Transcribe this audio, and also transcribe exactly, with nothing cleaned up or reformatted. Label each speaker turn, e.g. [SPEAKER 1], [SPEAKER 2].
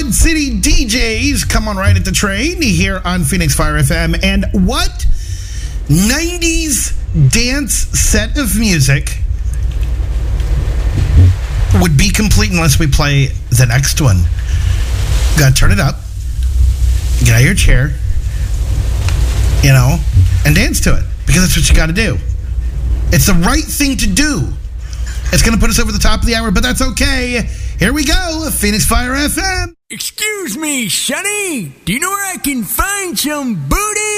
[SPEAKER 1] Quad City D Js, come on right at the train here on Phoenix Fire F M. And what nineties dance set of music would be complete unless we play the next one? Gotta turn it up, get out of your chair, you know, and dance to it, because that's what you gotta do. It's the right thing to do. It's gonna put us over the top of the hour, but that's okay. Here we go, Phoenix Fire F M.
[SPEAKER 2] Excuse me, Sonny. Do you know where I can find some booty?